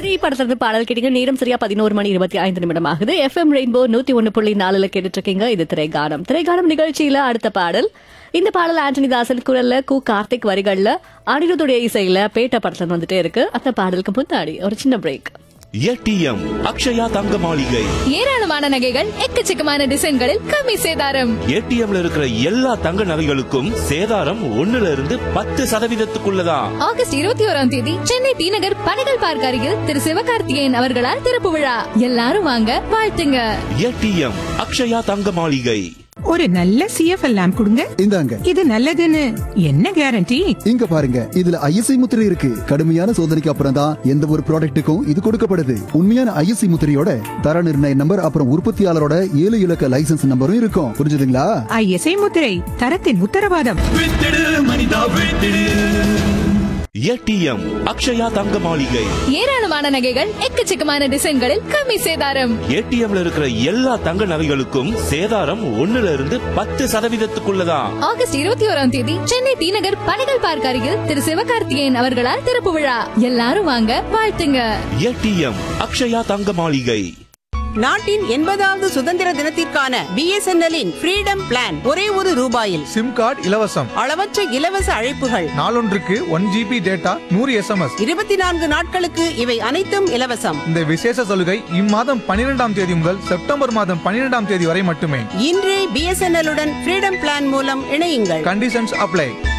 படத்துல பாடல் கேட்டீங்க. நேரம் சரியா 11:25 ஆகுது. எஃப்எம் ரெயின்போ 101.4 கேட்டுட்டு இருக்கீங்க. இது திரைகானம் நிகழ்ச்சியில அடுத்த பாடல். இந்த பாடல் ஆண்டனி தாசன் குரல்ல, கு கார்த்திக் வரிகள்ல, அனிருத்துடைய இசையில பேட்ட படத்துல வந்துட்டே இருக்கு. அந்த பாடலுக்கு முன்னாடி ஒரு சின்ன பிரேக். ஏடிஎம் அக்ஷயா தங்க மாளிகை. ஏராளமான நகைகள், எக்கச்சக்கமான டிசைன்களில் கம்மி சேதாரம். ஏடிஎம்ல இருக்கிற எல்லா தங்க நகைகளுக்கும் சேதாரம் 1% ஆகஸ்ட் 21 சென்னை டி நகர் பனகல் பார்க் அருகில் திரு சிவகார்த்திகேயன் அவர்களால் திறப்பு விழா. எல்லாரும் வாங்க, வாழ்த்துங்க. ஏடிஎம் அக்ஷயா தங்க மாளிகை. ஒரு நல்ல சிஎஃப்எல் லேம்ப் கொடுங்க. இந்தாங்க. இது நல்லதுன்னு என்ன கேரண்டி? இங்க பாருங்க, இதுல ஐஎஸ்ஐ முத்திரை இருக்கு. கடுமையான சோதனைக்கு அப்புறம் தான் எந்த ஒரு ப்ராடக்ட்டுக்கும் இது கொடுக்கப்படுது. உண்மையான ஐஎஸ்ஐ முத்திரையோட தர நிர்ணய நம்பர், அப்புறம் உற்பத்தியாளரோட 7 இலக்க லைசன்ஸ் நம்பரும் இருக்கும். புரிஞ்சுதுங்களா? ஐஎஸ்ஐ முத்திரை, தரத்தின் உத்தரவாதம். ஏடிஎம் அக்ஷயா தங்க மாளிகை. ஏராளமான நகைகள், எக்கச்சக்கமான டிசைன்களில் கம்மி சேதாரம். ஏடிஎம்ல இருக்கிற எல்லா தங்க நகைகளுக்கும் சேதாரம் 1% ஆகஸ்ட் 21 சென்னை டி நகர் பனகல் பார்க் அருகில் திரு சிவகார்த்திகேயன் அவர்களால் திறப்பு விழா. எல்லாரும் வாங்க, வாழ்த்துங்க. ஏடிஎம் அக்ஷயா தங்க மாளிகை. நாட்டின் 80வது சுதந்திர தினத்திற்கான பிஎஸ்என்எல்லின் ஃப்ரீடம் பிளான் ஒரே ₹1 சிம் கார்டு இலவசம். அளவற்ற இலவச அழைப்புகள். நாளொன்றுக்கு 1 GB டேட்டா, 100 SMS. 24 நாட்களுக்கு இவை அனைத்தும் இலவசம். இந்த விசேஷ சலுகை இம்மாதம் 12ஆம் தேதி முதல் செப்டம்பர் மாதம் 12ஆம் தேதி வரை மட்டுமே. இன்றே பிஎஸ்என்எல் உடன் ஃப்ரீடம் பிளான் மூலம் இணையுங்கள். Conditions apply.